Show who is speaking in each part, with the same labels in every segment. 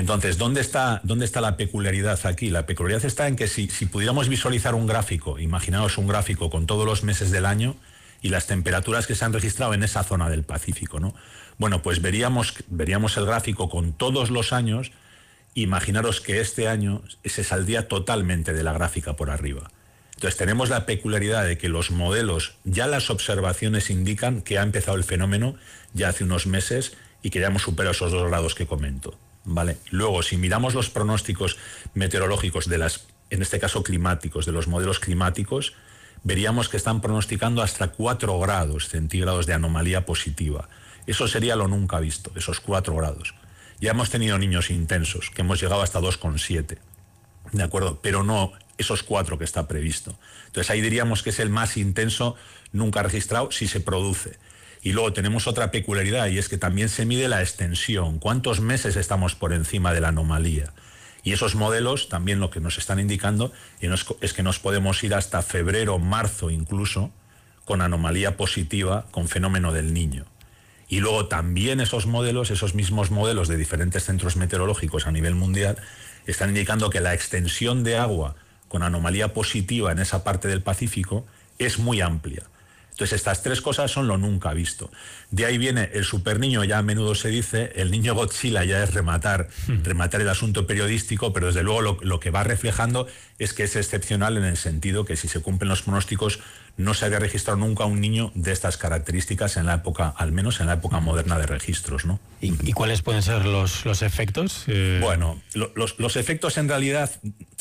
Speaker 1: Entonces, ¿dónde está la peculiaridad aquí? La peculiaridad está en que si pudiéramos visualizar un gráfico, imaginaos un gráfico con todos los meses del año y las temperaturas que se han registrado en esa zona del Pacífico, ¿no? Bueno, pues veríamos el gráfico con todos los años. Imaginaros que este año se saldría totalmente de la gráfica por arriba. Entonces tenemos la peculiaridad de que los modelos, ya las observaciones indican que ha empezado el fenómeno ya hace unos meses y que ya hemos superado esos 2 grados que comento, ¿vale? Luego, si miramos los pronósticos meteorológicos en este caso climáticos, de los modelos climáticos, veríamos que están pronosticando hasta 4 grados centígrados de anomalía positiva. Eso sería lo nunca visto, esos 4 grados. Ya hemos tenido niños intensos, que hemos llegado hasta 2,7, ¿de acuerdo? Pero no esos 4 que está previsto. Entonces ahí diríamos que es el más intenso nunca registrado si se produce. Y luego tenemos otra peculiaridad, y es que también se mide la extensión, cuántos meses estamos por encima de la anomalía. Y esos modelos también lo que nos están indicando es que nos podemos ir hasta febrero, marzo incluso, con anomalía positiva, con fenómeno del Niño. Y luego también esos mismos modelos de diferentes centros meteorológicos a nivel mundial, están indicando que la extensión de agua con anomalía positiva en esa parte del Pacífico es muy amplia. Entonces estas 3 cosas son lo nunca visto. De ahí viene el superniño, ya a menudo se dice, el niño Godzilla ya es rematar el asunto periodístico, pero desde luego lo que va reflejando es que es excepcional en el sentido que si se cumplen los pronósticos no se había registrado nunca un niño de estas características en la época, al menos en la época moderna de registros, ¿no?
Speaker 2: ¿Y cuáles pueden ser los efectos?
Speaker 1: Bueno, los efectos en realidad,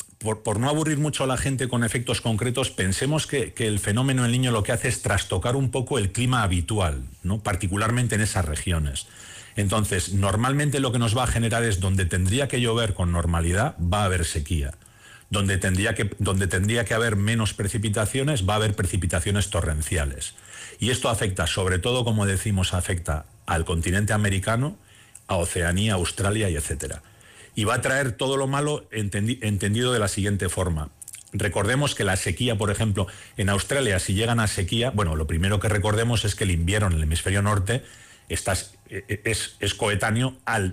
Speaker 1: por no aburrir mucho a la gente con efectos concretos, pensemos que el fenómeno del Niño lo que hace es trastocar un poco el clima habitual, ¿no? Particularmente en esas regiones. Entonces, normalmente lo que nos va a generar es donde tendría que llover con normalidad, va a haber sequía. Donde tendría que haber menos precipitaciones, va a haber precipitaciones torrenciales. Y esto afecta, sobre todo, como decimos, afecta al continente americano, a Oceanía, Australia y etcétera. Y va a traer todo lo malo entendido de la siguiente forma. Recordemos que la sequía, por ejemplo, en Australia, si llegan a sequía, bueno, lo primero que recordemos es que el invierno en el hemisferio norte es coetáneo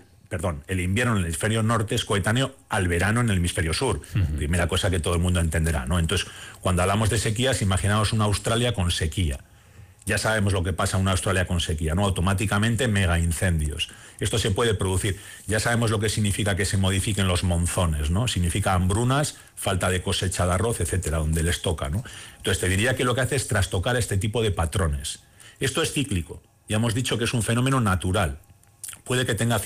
Speaker 1: el invierno en el hemisferio norte es coetáneo al verano en el hemisferio sur. Primera cosa que todo el mundo entenderá, ¿no? Entonces, cuando hablamos de sequías, imaginaos una Australia con sequía. Ya sabemos lo que pasa en una Australia con sequía, ¿no? Automáticamente mega incendios. Esto se puede producir. Ya sabemos lo que significa que se modifiquen los monzones, ¿no? Significa hambrunas, falta de cosecha de arroz, etcétera, donde les toca, ¿no? Entonces te diría que lo que hace es trastocar este tipo de patrones. Esto es cíclico. Ya hemos dicho que es un fenómeno natural. Puede que tenga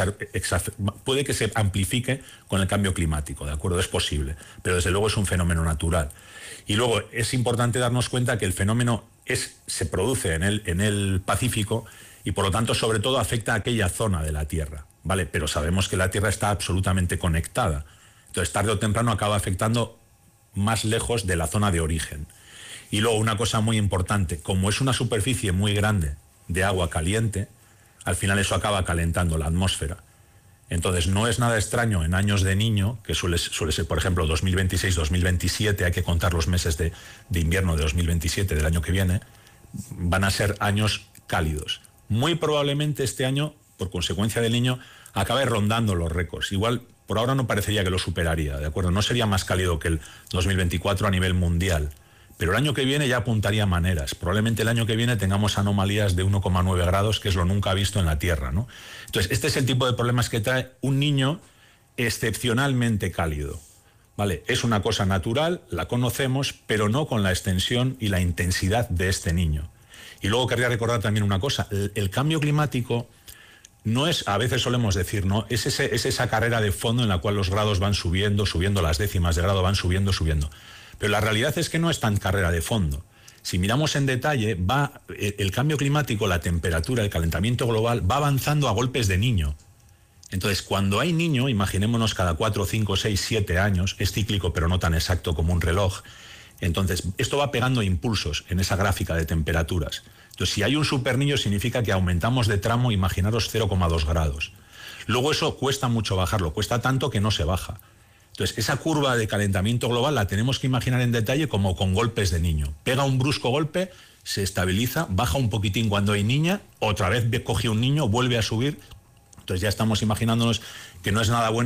Speaker 1: puede que se amplifique con el cambio climático, ¿de acuerdo? Es posible, pero desde luego es un fenómeno natural. Y luego es importante darnos cuenta que el fenómeno se produce en el Pacífico y por lo tanto sobre todo afecta a aquella zona de la Tierra, ¿vale? Pero sabemos que la Tierra está absolutamente conectada. Entonces tarde o temprano acaba afectando más lejos de la zona de origen. Y luego una cosa muy importante, como es una superficie muy grande de agua caliente, al final eso acaba calentando la atmósfera. Entonces no es nada extraño en años de Niño, que suele ser, por ejemplo, 2026, 2027, hay que contar los meses de invierno de 2027, del año que viene, van a ser años cálidos. Muy probablemente este año, por consecuencia del Niño, acabe rondando los récords. Igual, por ahora no parecería que lo superaría, ¿de acuerdo? No sería más cálido que el 2024 a nivel mundial. Pero el año que viene ya apuntaría maneras. Probablemente el año que viene tengamos anomalías de 1,9 grados, que es lo nunca visto en la Tierra, ¿no? Entonces, este es el tipo de problemas que trae un Niño excepcionalmente cálido, ¿vale? Es una cosa natural, la conocemos, pero no con la extensión y la intensidad de este Niño. Y luego querría recordar también una cosa. El cambio climático no es, a veces solemos decir, ¿no? Es esa carrera de fondo en la cual los grados van subiendo las décimas de grado van subiendo. Pero la realidad es que no es tan carrera de fondo. Si miramos en detalle, el cambio climático, la temperatura, el calentamiento global, va avanzando a golpes de Niño. Entonces, cuando hay Niño, imaginémonos cada 4, 5, 6, 7 años, es cíclico pero no tan exacto como un reloj, entonces esto va pegando impulsos en esa gráfica de temperaturas. Entonces, si hay un superniño significa que aumentamos de tramo, imaginaros 0,2 grados. Luego eso cuesta mucho bajarlo, cuesta tanto que no se baja. Entonces, esa curva de calentamiento global la tenemos que imaginar en detalle como con golpes de Niño. Pega un brusco golpe, se estabiliza, baja un poquitín cuando hay niña, otra vez coge un niño, vuelve a subir. Entonces ya estamos imaginándonos que no es nada bueno